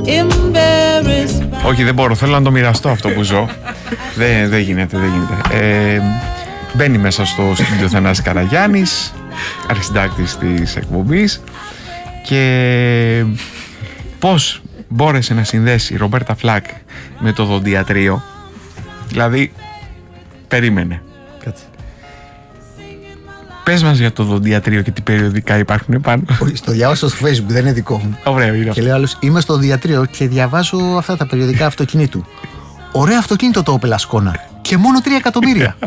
Όχι, δεν μπορώ, θέλω να το μοιραστώ αυτό που ζω. Δεν γίνεται. Μπαίνει μέσα στο στούντιο Θανάσης Καραγιάννης, αρχισυντάκτης της εκπομπής, και πώς μπόρεσε να συνδέσει η Ρομπέρτα Φλακ με το δοντιατρίο. Δηλαδή, περίμενε. Κάτσε. Πες μας για το δοντιατρίο και τι περιοδικά υπάρχουν πάνω. Στο διαβάσω στο Facebook, δεν είναι δικό μου. Ωραία, και λέει άλλος, είμαι στο δοντιατρίο και διαβάζω αυτά τα περιοδικά αυτοκινήτου. Ωραίο αυτοκίνητο το Opel Ascona. Και μόνο 3 εκατομμύρια.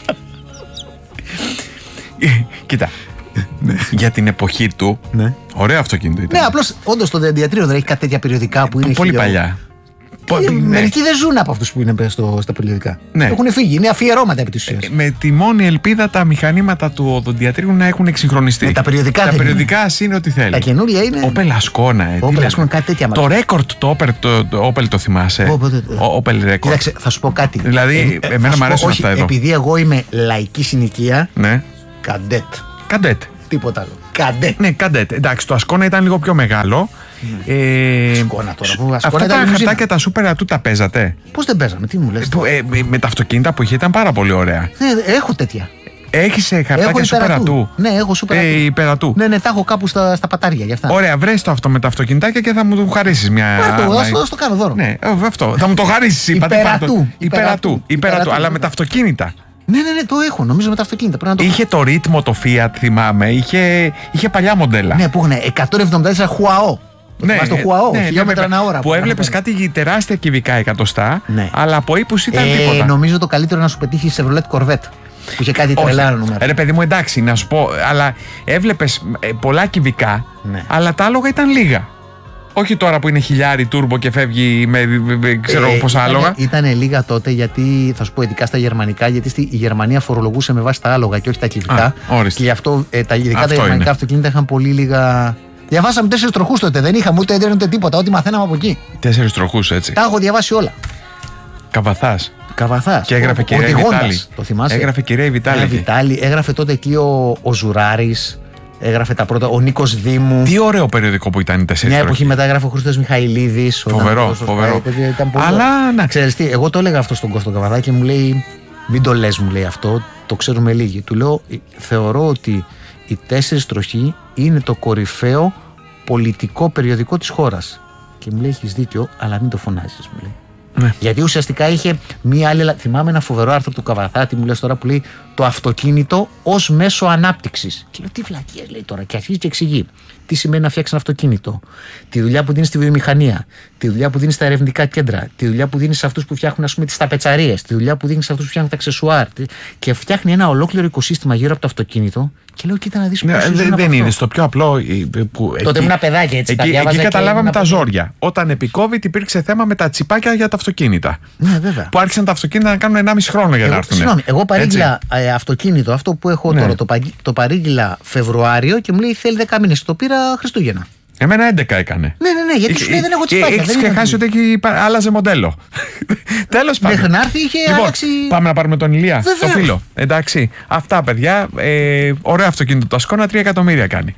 Κοίτα. Για την εποχή του, ναι. Ωραίο αυτοκίνητο ήταν. Ναι, απλώς όντως το δοντιατρίο δεν έχει κάτι τέτοια περιοδικά που είναι πολύ παλιά. Μερικοί δεν ζουν από αυτούς που είναι στα περιοδικά. Ναι. Έχουν φύγει, είναι αφιερώματα επί της ουσίας. Με τη μόνη ελπίδα τα μηχανήματα του οδοντιατρίου να έχουν εξυγχρονιστεί. Τα περιοδικά ας είναι ό,τι θέλει. Τα καινούρια είναι. Opel Ascona. Opel Ascona, κάτι τέτοια. Το ρέκορντ το Opel το θυμάσαι. Opel Record. Κοίταξε, θα σου πω κάτι. Δηλαδή, εμένα μου αρέσουν αυτά εδώ. Επειδή εγώ είμαι λαϊκή συνοικία. Ναι. Καντέτ. Τίποτα άλλο. Καντέτ. Ναι, Καντέτ. Εντάξει, το Ascona ήταν λίγο πιο μεγάλο. Ascona τώρα. Αυτά τα χαρτάκια τα Super Atu τα παίζατε? Πώς δεν παίζαμε, τι μου λες? Με τα αυτοκίνητα που είχε ήταν πάρα πολύ ωραία. Ναι, έχω τέτοια. Έχεις χαρτάκια Super Atu? Ναι, έχω Super Atu. Υπερατού. Ναι, τα έχω κάπου στα πατάρια γι' αυτά. Ωραία, βρες το αυτό με τα αυτοκινητάκια και θα μου το χαρίσεις μια. Θα το κάνω δώρο. Ναι, αυτό. Θα μου το χαρίσεις. Υπερατού. Αλλά με τα αυτοκίνητα. Ναι, το έχω. Νομίζω με τα αυτοκίνητα. Είχε το ρύθμο το Fiat, θυμάμαι. Είχε παλιά μοντέλα. Ναι, που έχουν 174 Χουαό. Ναι, το Χουαό, χιλιόμετρα ανά ώρα. Που έβλεπες κάτι τεράστια κυβικά εκατοστά, αλλά από ύπους ήταν τίποτα. Νομίζω το καλύτερο να σου πετύχει Chevrolet Corvette. Που είχε κάτι τρελά νούμερα. Ρε παιδί μου, εντάξει, να σου πω, αλλά έβλεπες πολλά κυβικά, αλλά τα άλογα ήταν λίγα. Όχι τώρα που είναι χιλιάρι τούρμπο και φεύγει με ξέρω πόσα άλογα. Ήταν λίγα τότε, γιατί θα σου πω ειδικά στα γερμανικά, γιατί η Γερμανία φορολογούσε με βάση τα άλογα και όχι τα κυβικά. Και γι' αυτό τα ειδικά τα γερμανικά αυτοκίνητα είχαν πολύ λίγα. Διαβάσαμε 4 τροχούς τότε, δεν είχαμε ούτε ίντερνετ ούτε τίποτα, ό,τι μαθαίναμε από εκεί. 4 τροχούς, έτσι. Τα έχω διαβάσει όλα. Καβαθάς. Και έγραφε κυρία Βιτάλη. Το θυμάσαι? Έγραφε κυρία Βιτάλη. Έγραφε τότε εκεί ο Ζουράρης. Έγραφε τα πρώτα. Ο Νίκος Δήμου. Τι ωραίο περιοδικό που ήταν οι 4 τροχοί. Μια εποχή μετά έγραφε ο Χρήστος Μιχαηλίδης. Φοβερό. Αλλά να ξέρεις τι, εγώ το έλεγα αυτό στον Κώστο Καβαδά και μου λέει, μην το λες, μου λέει αυτό, το ξέρουμε λίγοι. Του λέω, θεωρώ ότι οι 4 τροχοί είναι το κορυφαίο πολιτικό περιοδικό της χώρας. Και μου λέει, έχεις δίκιο, αλλά μην το φωνάζεις, μου λέει. Ναι. Γιατί ουσιαστικά είχε μία άλλη. Θυμάμαι ένα φοβερό άρθρο του Καβαθάτη, μου λες τώρα, που λέει το αυτοκίνητο ως μέσο ανάπτυξης. Και λέω, τι βλακίες λέει τώρα, και αρχίζει και εξηγεί τι σημαίνει να φτιάξει ένα αυτοκίνητο, τη δουλειά που δίνει στη βιομηχανία, τη δουλειά που δίνει στα ερευνητικά κέντρα, τη δουλειά που δίνει σε αυτούς που φτιάχνουν, ας πούμε, τις ταπετσαρίες, τη δουλειά που δίνει σε αυτούς που φτιάχνουν τα αξεσουάρ. Και φτιάχνει ένα ολόκληρο οικοσύστημα γύρω από το αυτοκίνητο. Και λέω, κοίτα να δεις πώς δεν είναι στο πιο απλό. Τότε ήμουν παιδάκι, έτσι. Εκεί καταλάβαμε τα ζόρια. Όταν επί COVID υπήρξε θέμα με τα τσιπάκια για τα αυτοκίνητα. Ναι, βέβαια. Που άρχισαν τα αυτοκίνητα να κάνουν 1,5 χρόνο για να έρθουν. Συγγνώμη, εγώ παρήγγειλα αυτοκίνητο, αυτό που έχω τώρα, το παρήγγειλα Φεβρουάριο και μου λέει θέλει 10 μήνες. Το πήρα Χριστούγεννα. Εμένα 11 έκανε. Ναι, γιατί σου λέει δεν έχω τσιπάκια. Έχεις ξεχάσει ότι άλλαζε μοντέλο. Τέλος πάντων. Μέχρι να έρθει είχε αλλάξει. Πάμε να πάρουμε τον Ηλία, το φίλο. Εντάξει. Αυτά, παιδιά. Ωραίο αυτοκίνητο. Το Ascona 3 εκατομμύρια κάνει.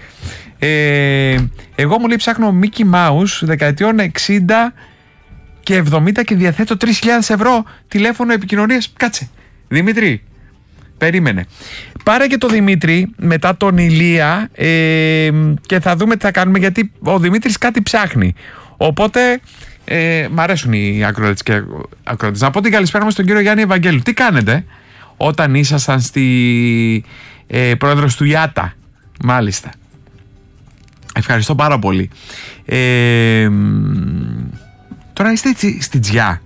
Εγώ μου λέει ψάχνω Mickey Mouse δεκαετιών 60 και 70 και διαθέτω 3.000 ευρώ τηλέφωνο επικοινωνίας. Κάτσε. Δημήτρη. Περίμενε. Πάρε και το Δημήτρη μετά τον Ηλία και θα δούμε τι θα κάνουμε, γιατί ο Δημήτρης κάτι ψάχνει. Οπότε μ' αρέσουν οι ακροατές και ακροατές. Να πω την καλησπέρα μας στον κύριο Γιάννη Ευαγγέλου. Τι κάνετε όταν ήσασταν στη πρόεδρος του ΙΑΤΑ? Μάλιστα. Ευχαριστώ πάρα πολύ. Τώρα είστε στη Τζιά.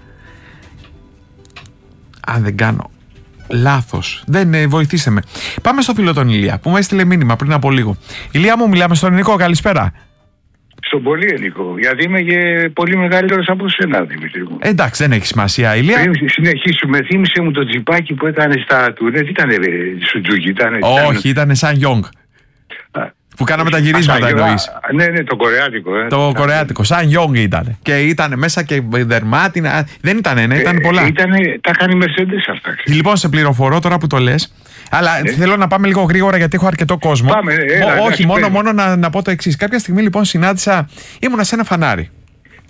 Αν δεν κάνω λάθος. Δεν βοηθήστε με. Πάμε στο φίλο τον Ηλία που μου έστειλε μήνυμα πριν από λίγο. Ηλία μου, μιλάμε στον ελληνικό. Καλησπέρα. Στον πολύ ελληνικό. Γιατί είμαι και πολύ μεγαλύτερος από σένα, Δημήτρη μου. Εντάξει, δεν έχει σημασία, Ηλία. Πριν συνεχίσουμε, θύμισε μου το τζιπάκι που ήταν στα τουρνέ. Τι ήταν, Σουτζούκι, Όχι, ήταν σαν Γιόγκ. Που κάναμε τα γυρίσματα, εννοείς? Ναι, το κορεάτικο. Το κορεάτικο, σαν Young ήταν. Και ήταν μέσα και δερμάτινα. Δεν ήταν, ναι, ήταν πολλά. Τα κάνει Mercedes αυτά. Λοιπόν, σε πληροφορώ τώρα που το λες. Αλλά θέλω να πάμε λίγο γρήγορα γιατί έχω αρκετό κόσμο. Πάμε, όχι, μόνο να πω το εξής. Κάποια στιγμή λοιπόν συνάντησα, ήμουνα σε ένα φανάρι.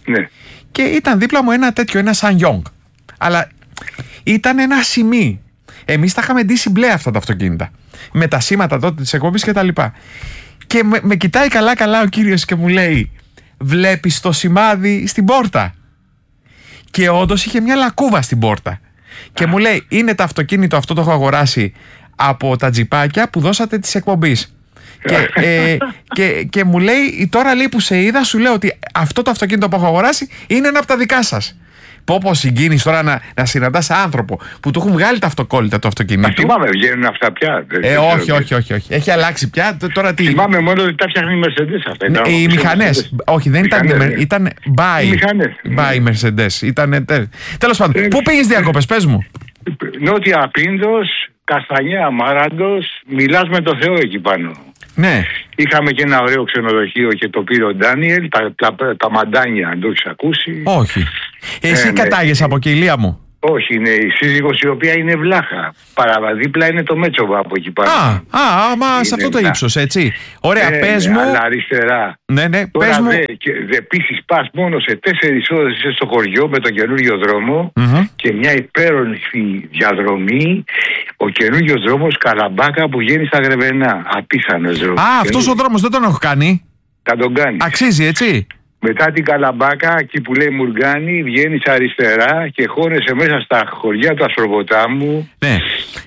Ναι. Και ήταν δίπλα μου ένα τέτοιο, ένα Sanyong. Αλλά ήταν ένα σημείο. Εμείς τα είχαμε ντύσει μπλε αυτά τα αυτοκίνητα. Με τα σήματα τότε της εκπομπής και τα λοιπά. Και με κοιτάει καλά ο κύριος και μου λέει, βλέπεις το σημάδι στην πόρτα? Και όντως είχε μια λακκούβα στην πόρτα. Και μου λέει, είναι το αυτοκίνητο αυτό, το έχω αγοράσει από τα τζιπάκια που δώσατε της εκπομπής. Και μου λέει, τώρα λέει που σε είδα, σου λέω ότι αυτό το αυτοκίνητο που έχω αγοράσει είναι ένα από τα δικά σας. Πω συγκίνηση τώρα να συναντάς άνθρωπο που του έχουν βγάλει τα αυτοκόλλητα του αυτοκινήτου. Θυμάμαι, βγαίνουν αυτά πια. Όχι. Έχει αλλάξει πια. Τώρα τι. Θυμάμαι μόνο ότι τα φτιάχνει η Mercedes αυτά. Οι μηχανές. Όχι, δεν ήταν by Mercedes. Τέλος πάντων. Πού πήγες διακοπές, πες μου? Νότια Πίνδος, Καστανιά, Μάραντος, μιλάς με το Θεό εκεί πάνω. Ναι. Είχαμε και ένα ωραίο ξενοδοχείο και το πήρε ο Ντάνιελ, τα μαντάνια, αν το έχεις ακούσει. Όχι. Εσύ κατάγεσαι από Κιλία μου? Όχι, είναι η σύζυγος η οποία είναι βλάχα. Παραδίπλα είναι το Μέτσοβα από εκεί πάνω. Σε αυτό το ύψος, έτσι. Ωραία, πες μου. Αλλά αριστερά. Ναι, τώρα πες μου. Επίσης πας μόνο σε 4 ώρες είσαι στο χωριό με τον καινούριο δρόμο και μια υπέροχη διαδρομή. Ο καινούριος δρόμος Καλαμπάκα που βγαίνει στα Γρεβενά. Απίθανος δρόμος. Αυτός ο δρόμος δεν τον έχω κάνει. Θα τον κάνεις. Αξίζει, έτσι. Μετά την Καλαμπάκα, εκεί που λέει Μουργάνη, βγαίνεις αριστερά και χώνεσαι μέσα στα χωριά του Αστροποτάμου. Ναι.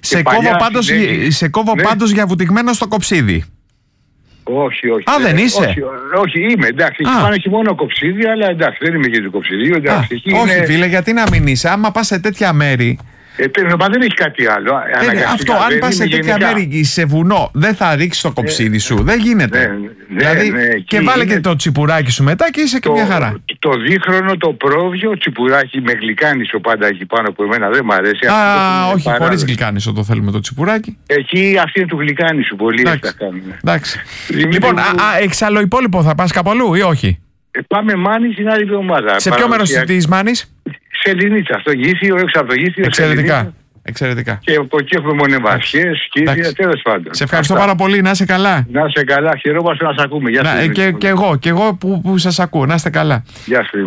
Σε κόβω πάντως για βουτυγμένο στο Κοψίδι. Όχι. Δεν είσαι? Όχι, είμαι, εντάξει. Έχει μόνο Κοψίδι, αλλά εντάξει, δεν είμαι και του Κοψιδίου. Όχι, φίλε, γιατί να μην είσαι? Άμα πας σε τέτοια μέρη. Δεν έχει κάτι άλλο. Αυτό, αν πας σε τέτοια μέρη, σε βουνό, δεν θα ρίξεις το κοψίδι σου. Δεν γίνεται. Δηλαδή, και βάλε και το τσιπουράκι σου μετά και είσαι και μια χαρά. Το δίχρονο, το πρόβιο, τσιπουράκι με γλυκάνισο πάντα εκεί πάνω που εμένα δεν μ' αρέσει. Όχι, χωρίς γλυκάνισο το θέλουμε το τσιπουράκι. Εκεί αυτή είναι του γλυκάνισου, πολύ έτσι τα κάνουμε. Εντάξει. Λοιπόν, έχεις άλλο υπόλοιπο, θα πας κάπου αλλού ή όχι? Πάμε Μάνη την άλλη εβδομάδα. Σε ποιο μέρος της Μάνης? Σε Ελληνίτσα, στο Γήθιο, έξω από το Γήθιο. Εξαιρετικά. Και από εκεί έχουμε μονεβασιές, κύριε, τέλος πάντων. Σε ευχαριστώ πάρα πολύ, να είσαι καλά. Να είσαι καλά, χαιρόμαστε να σε ακούμε. Γεια σας. Και εγώ που σας ακούω, να είστε καλά. Γεια σου.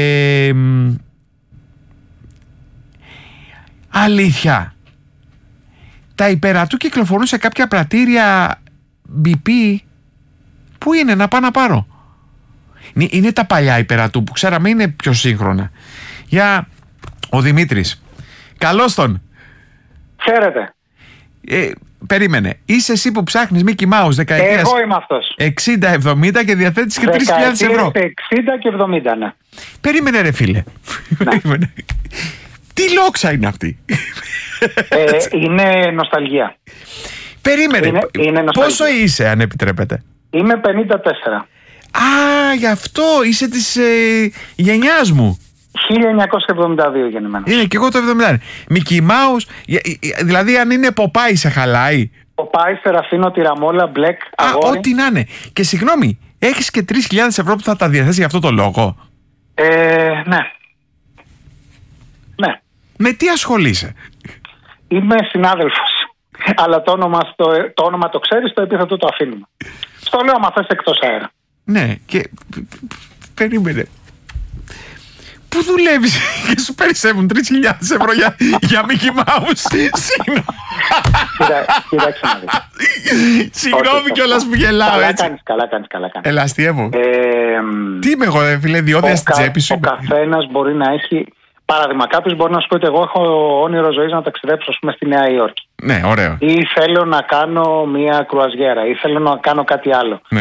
Αλήθεια. Τα υπερατού κυκλοφορούν σε κάποια πρατήρια BP. Πού είναι, να πάω να πάρω? Είναι τα παλιά υπερατού που ξέραμε, είναι πιο σύγχρονα. Για ο Δημήτρης. Καλώς τον. Χαίρετε. Περίμενε. Είσαι εσύ που ψάχνεις Mickey Mouse δεκαετίας? Εγώ είμαι αυτός. 60-70 και διαθέτεις και 3.000 ευρώ. 60 και 70, ναι. Περίμενε ρε φίλε. Περίμενε. Τι λόξα είναι αυτή? Είναι νοσταλγία. Περίμενε. Είναι πόσο είσαι, αν επιτρέπετε? Είμαι 54. Γι' αυτό είσαι της γενιάς μου. 1972 γεννημένο. Είναι και εγώ το 70. Mickey Mouse, δηλαδή αν είναι Popeye σε χαλάει? Popeye, Σεραφίνο, Τυραμόλα, Μπλεκ, αγόρι. Ό,τι να είναι. Και συγγνώμη, έχεις και 3.000 ευρώ που θα τα διαθέσει για αυτό το λόγο? Ναι. Με τι ασχολείσαι? Είμαι συνάδελφος. Αλλά το όνομα το ξέρεις, το επίθετο το αφήνουμε. Στο λέω άμα θες εκτός αέρα. Ναι, και περίμενε. Πού δουλεύεις και σου περισσεύουν 3.000 ευρώ για Mickey Mouse? Κοίταξε να δεις. Συγγνώμη κιόλας που γελάω έτσι. Καλά κάνεις. Ελαστιεύω. Τι είμαι εγώ, φίλε, διόδια στην τσέπη σου? Ο καθένας μπορεί να έχει. Παράδειγμα, κάποιος μπορεί να σου πει ότι εγώ έχω όνειρο ζωής να ταξιδέψω, ας πούμε, στη Νέα Υόρκη. Ναι, ωραίο. Ή θέλω να κάνω μια κρουαζιέρα, ή θέλω να κάνω κάτι άλλο. Ναι.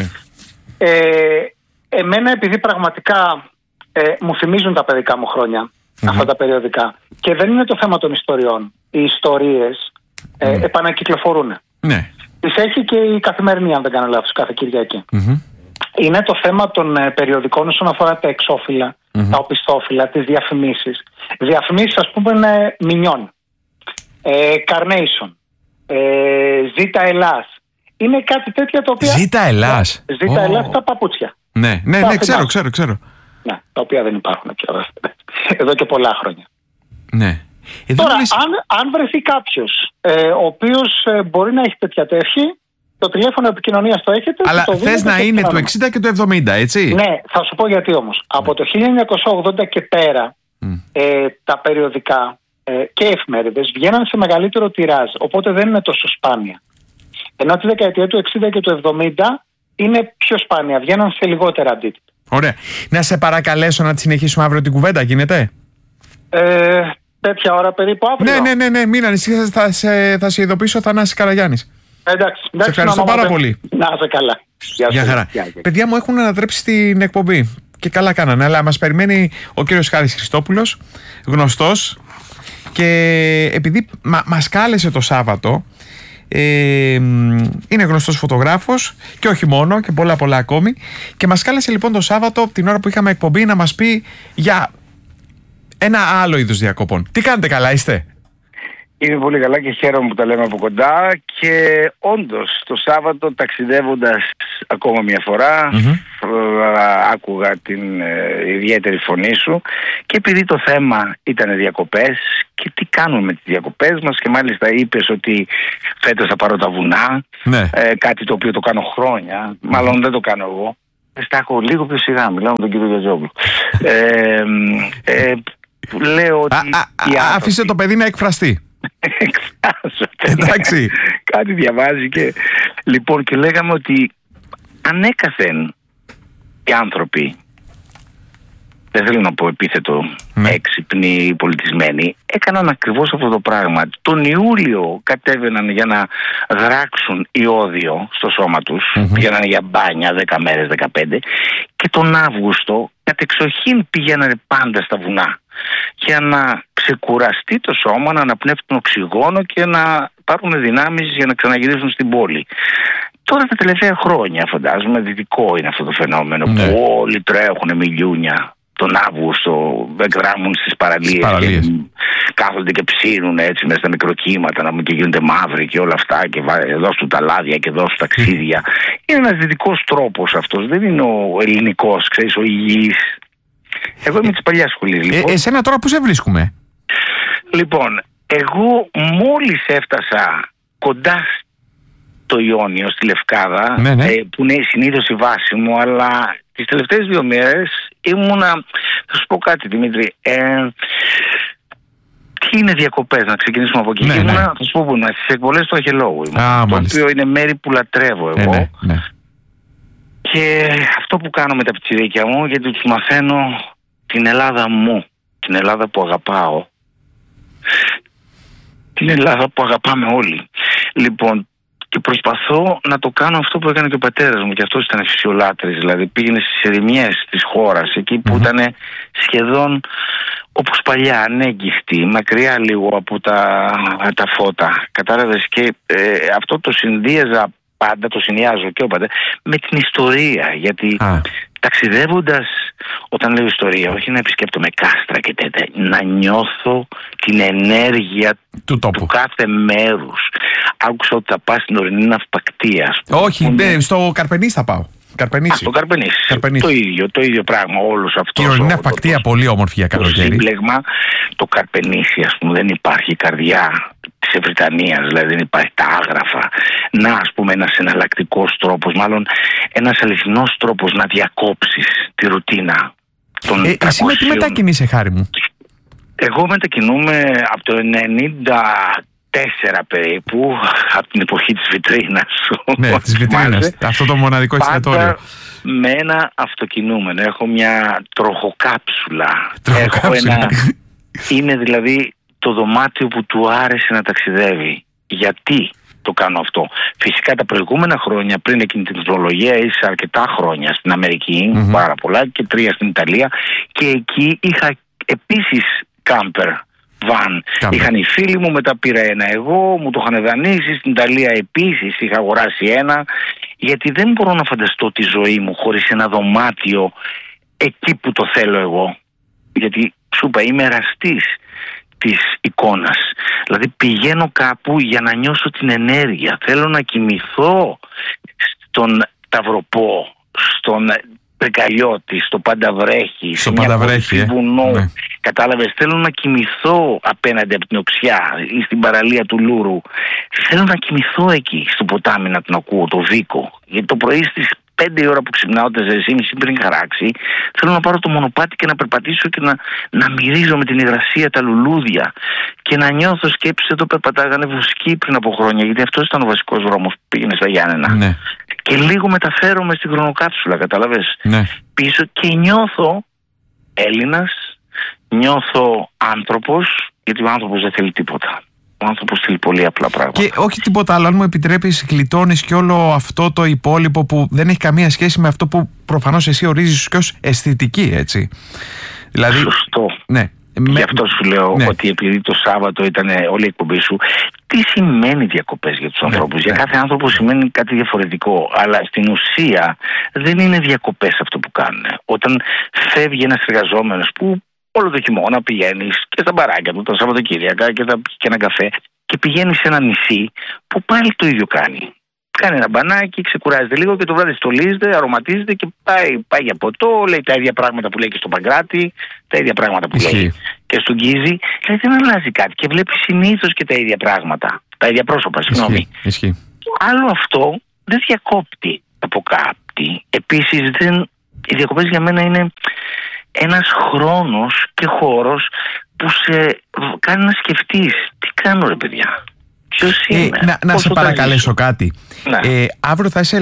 Εμένα, επειδή πραγματικά μου θυμίζουν τα παιδικά μου χρόνια, αυτά τα περιοδικά, και δεν είναι το θέμα των ιστοριών. Οι ιστορίες επανακυκλοφορούν. Ναι. Τις έχει και η Καθημερινή, αν δεν κάνω λάθος, κάθε Κυριακή. Είναι το θέμα των περιοδικών όσον αφορά τα εξώφυλλα, τα οπισθόφυλλα, τις διαφημίσεις. Διαφημίσεις, ας πούμε, είναι Μινιόν, Carnation, Ζήτα Ελλάς. Είναι κάτι τέτοια τα οποία. Ζήτα Ελλάς. Ζήτα Ελλάς, τα παπούτσια. Ναι, ξέρω. Ναι, τα οποία δεν υπάρχουν πια εδώ και πολλά χρόνια. Ναι. Τώρα, αν βρεθεί κάποιος ο οποίος μπορεί να έχει τέτοια τεύχη, Το τηλέφωνο επικοινωνίας το έχετε. Αλλά θες να είναι το 60 και το 70, έτσι? Ναι, θα σου πω γιατί όμως. Από το 1980 και πέρα τα περιοδικά και εφημερίδες βγαίναν σε μεγαλύτερο τιράζ, οπότε δεν είναι τόσο σπάνια. Ενώ τη δεκαετία του 60 και του 70 είναι πιο σπάνια, βγαίναν σε λιγότερα αντίτυπα. Ωραία. Να σε παρακαλέσω να τη συνεχίσουμε αύριο την κουβέντα, γίνεται? Τέτοια ώρα περίπου αύριο. Ναι, μην ανησυχείς, θα σε ειδοποιήσω ο Θανάσης Καραγιάννης. Εντάξει, σε ευχαριστώ πάρα πολύ. Να είσαι καλά. Γεια χαρά. Παιδιά μου, έχουν ανατρέψει την εκπομπή και καλά κάνανε, αλλά μας περιμένει ο κύριος Χάρης Χριστόπουλος, γνωστός, και επειδή μας κάλεσε το Σάββατο, είναι γνωστός φωτογράφος και όχι μόνο, και πολλά ακόμη, και μας κάλεσε λοιπόν το Σάββατο την ώρα που είχαμε εκπομπή να μας πει για ένα άλλο είδος διακοπών. Τι κάνετε, καλά είστε? Είμαι πολύ καλά και χαίρομαι που τα λέμε από κοντά, και όντως το Σάββατο, ταξιδεύοντας ακόμα μια φορά, άκουγα την ιδιαίτερη φωνή σου, και επειδή το θέμα ήταν διακοπές και τι κάνουμε με τις διακοπές μας, και μάλιστα είπες ότι φέτος θα πάρω τα βουνά, κάτι το οποίο το κάνω χρόνια, μάλλον δεν το κάνω εγώ, τα έχω λίγο πιο σιγά, μιλάω με τον κύριο Γιαζόγλου. Λέω ότι άφησε το παιδί να εκφραστεί. Εντάξει. Κάτι διαβάζει και λοιπόν, και λέγαμε ότι ανέκαθεν οι άνθρωποι, δεν θέλω να πω επίθετο, έξυπνοι, πολιτισμένοι, έκαναν ακριβώς αυτό το πράγμα. Τον Ιούλιο κατέβαιναν για να δράξουν ιόδιο στο σώμα τους, πήγαιναν για μπάνια 10 μέρες, 15, και τον Αύγουστο κατεξοχήν πήγαιναν πάντα στα βουνά για να ξεκουραστεί το σώμα, να αναπνεύσουν οξυγόνο και να πάρουν δυνάμεις για να ξαναγυρίσουν στην πόλη. Τώρα τα τελευταία χρόνια, φαντάζομαι, δυτικό είναι αυτό το φαινόμενο, που όλοι τρέχουν μιλιούνια τον Αύγουστο, εκδράμουν στις παραλίες και κάθονται και ψήνουν έτσι μέσα στα μικροκύματα, και γίνονται μαύροι και όλα αυτά, και δώσουν τα λάδια και δώσουν ταξίδια. Είναι ένας δυτικός τρόπος αυτός, δεν είναι ο ελληνικός, ξέρεις, ο υγιής. Εγώ είμαι της παλιάς σχολής, λοιπόν. Εσένα τώρα που σε βρίσκουμε? Λοιπόν, εγώ μόλις έφτασα κοντά στο Ιόνιο, στη Λευκάδα, που είναι συνήθως η βάση μου, αλλά τις τελευταίες 2 μέρες ήμουνα, θα σου πω κάτι, Δημήτρη, τι είναι διακοπές, να ξεκινήσουμε από εκεί. Ήμουνα, θα σου πω που είμαι, στις εκβολές του Αγελόγου ήμουν, το οποίο είναι μέρη που λατρεύω εγώ. Και αυτό που κάνω με τα πιτσιρίκια μου, γιατί τους μαθαίνω την Ελλάδα μου, την Ελλάδα που αγαπάω, την Ελλάδα που αγαπάμε όλοι. Λοιπόν, και προσπαθώ να το κάνω αυτό που έκανε και ο πατέρας μου, και αυτός ήταν φυσιολάτρης, δηλαδή πήγαινε στις ερημιές της χώρας, εκεί που ήταν σχεδόν όπως παλιά, ανέγκυχτη, μακριά λίγο από τα φώτα, κατάλαβες, και αυτό το συνδύαζα πάντα, το συνδυάζω και όποτε, με την ιστορία, γιατί ταξιδεύοντας, όταν λέω ιστορία, όχι να επισκέπτομαι κάστρα και τέτοια, να νιώθω την ενέργεια του κάθε μέρους. Άκουσα ότι θα πας στην ορεινή ναυπακτία. Όχι, στο Καρπενήσι θα πάω. Στο Καρπενήσι. Το ίδιο πράγμα, όλος αυτός. Και η ορεινή ναυπακτία πολύ όμορφη για καλοκαίρι. Το σύμπλεγμα, το Καρπενήσι, ας πούμε, δεν υπάρχει καρδιά της Ευρυτανίας, δηλαδή δεν υπάρχει τα άγραφα. Να, ας πούμε, ένας εναλλακτικός τρόπος, μάλλον ένας αληθινός τρόπος να διακόψεις τη ρουτίνα. Εσύ με τι μετακινείσαι, Χάρη μου? Εγώ μετακινούμαι από το 94 περίπου, από την εποχή της βιτρίνας. Ναι, της βιτρίνας. Αυτό το μοναδικό εστιατόριο. Με ένα αυτοκινούμενο. Έχω μια τροχοκάψουλα. Είναι δηλαδή το δωμάτιο που του άρεσε να ταξιδεύει. Γιατί το κάνω αυτό? Φυσικά τα προηγούμενα χρόνια, πριν εκείνη την τεχνολογία, ήρθα αρκετά χρόνια στην Αμερική, πάρα πολλά, και 3 στην Ιταλία, και εκεί είχα επίσης κάμπερ. Είχαν οι φίλοι μου, μετά πήρα ένα εγώ, μου το είχαν δανείσει. Στην Ιταλία επίσης είχα αγοράσει ένα, γιατί δεν μπορώ να φανταστώ τη ζωή μου χωρίς ένα δωμάτιο εκεί που το θέλω εγώ. Γιατί σου είπα, είμαι εραστής της εικόνας. Δηλαδή πηγαίνω κάπου για να νιώσω την ενέργεια. Θέλω να κοιμηθώ στον Ταυροπό, στον Πεκαλιώτη, στο Πανταβρέχη, στο Πανταβρέχη, βουνό, Κατάλαβες, θέλω να κοιμηθώ απέναντι από την οξιά ή στην παραλία του Λούρου. Θέλω να κοιμηθώ εκεί στο ποτάμι να τον ακούω, το Βίκο. Γιατί το πρωί στις 5 η ώρα που ξυπνάω, 4:30 πριν χαράξει, θέλω να πάρω το μονοπάτι και να περπατήσω και να μυρίζω με την υγρασία τα λουλούδια και να νιώθω, σκέψη, εδώ περπατάγανε βοσκοί πριν από χρόνια, γιατί αυτός ήταν ο βασικός δρόμος που πήγαινε στα Γιάννενα. Ναι. Και λίγο μεταφέρομαι στην χρονοκάψουλα, κατάλαβες, ναι, πίσω και νιώθω Έλληνας, νιώθω άνθρωπος, γιατί ο άνθρωπος δεν θέλει τίποτα. Ο άνθρωπος θέλει πολύ απλά πράγματα. Και όχι τίποτα άλλο. Αν μου επιτρέπεις, γλιτώνεις και όλο αυτό το υπόλοιπο που δεν έχει καμία σχέση με αυτό που προφανώς εσύ ορίζεις και ως αισθητική, έτσι. Δηλαδή, σωστό. Ναι. Γι' αυτό σου λέω, ναι, ότι επειδή το Σάββατο ήταν όλη η εκπομπή σου, τι σημαίνει διακοπές για τους ανθρώπους. Για κάθε άνθρωπο σημαίνει κάτι διαφορετικό. Αλλά στην ουσία δεν είναι διακοπές αυτό που κάνουν. Όταν φεύγει ένας εργαζόμενος που όλο το χειμώνα πηγαίνεις και στα μπαράκια του τα Σαββατοκύριακα και θα πιει και ένα καφέ και πηγαίνεις σε ένα νησί που πάλι το ίδιο κάνει. Κάνει ένα μπανάκι, ξεκουράζεται λίγο και το βράδυ στολίζεται, αρωματίζεται και πάει για ποτό, λέει τα ίδια πράγματα που λέει και στο Παγκράτη, τα ίδια πράγματα που λέει και στον Γκίζη. Δηλαδή δεν αλλάζει κάτι και βλέπει συνήθως και τα ίδια πράγματα, τα ίδια πρόσωπα, συγγνώμη. Άλλο αυτό δεν διακόπτει από κάτι. Επίσης οι διακοπές για μένα είναι ένας χρόνος και χώρος που σε κάνει να σκεφτείς τι κάνω ρε παιδιά, ποιος είμαι. Να σε παρακαλέσω κάτι. Αύριο θα είσαι